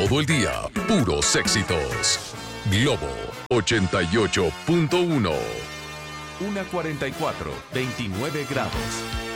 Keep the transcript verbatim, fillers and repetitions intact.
Todo el día, puros éxitos. Globo ochenta y ocho punto uno. una cuarenta y cuatro, veintinueve grados.